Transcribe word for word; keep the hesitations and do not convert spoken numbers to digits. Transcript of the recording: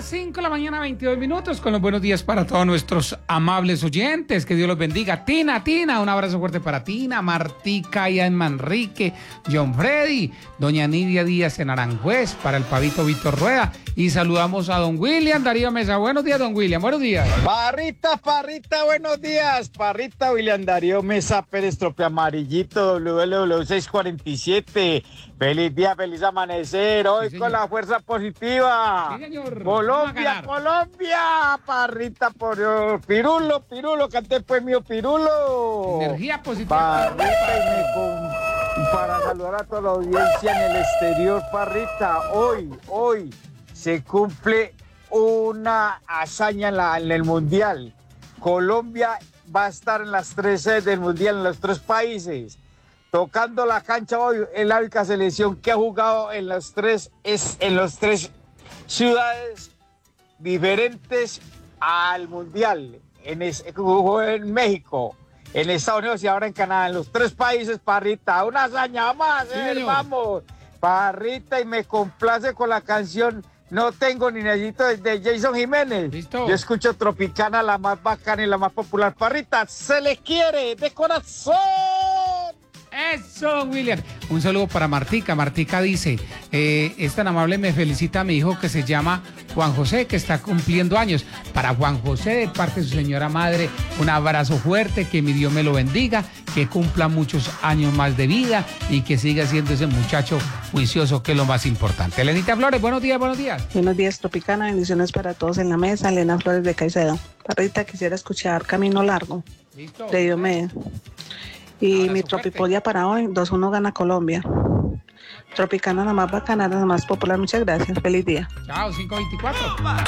las cinco de la mañana, veintidós minutos, con los buenos días para todos nuestros amables oyentes. Que Dios los bendiga. Tina, Tina, un abrazo fuerte para Tina, Martica y en Manrique, John Freddy, doña Nidia Díaz en Aranjuez, para el pavito Víctor Rueda. Y saludamos a don William Darío Mesa. Buenos días, don William, buenos días. Parrita, Parrita, buenos días. Parrita, William Darío Mesa Pérez, Trope Amarillito, W L W seiscientos cuarenta y siete. Feliz día, feliz amanecer. Hoy sí, con la fuerza positiva. Sí, señor. Colombia, Colombia. Parrita, por Pirulo, Pirulo, cante pues mío, Pirulo. Energía positiva. Parrita, y me con... para saludar a toda la audiencia en el exterior, Parrita. Hoy, hoy se cumple una hazaña en, la, en el Mundial. Colombia va a estar en las tres sedes del Mundial, en los tres países. Tocando la cancha hoy, es la única selección que ha jugado en los tres, es en los tres ciudades diferentes al Mundial. En, es, jugó en México, en Estados Unidos y ahora en Canadá, en los tres países, Parrita. Una hazaña más, sí, eh, vamos. Parrita, y me complace con la canción No Tengo Ni Necesito de Jason Jiménez. ¿Listo? Yo escucho Tropicana, la más bacana y la más popular. Parrita, se les quiere de corazón. Eso, William. Un saludo para Martica. Martica dice, eh, es tan amable, me felicita a mi hijo que se llama Juan José, que está cumpliendo años. Para Juan José, de parte de su señora madre, un abrazo fuerte, que mi Dios me lo bendiga, que cumpla muchos años más de vida y que siga siendo ese muchacho juicioso, que es lo más importante. Elenita Flores, buenos días, buenos días. Buenos días, Tropicana, bendiciones para todos en la mesa. Elena Flores de Caicedo. Parrita, quisiera escuchar Camino Largo. Listo. De Diomedes. Y Abrazo mi fuerte. tropipolla para hoy, dos uno gana Colombia. Tropicana, la más bacana, la más popular. Muchas gracias. Feliz día. Chao, cinco veinticuatro.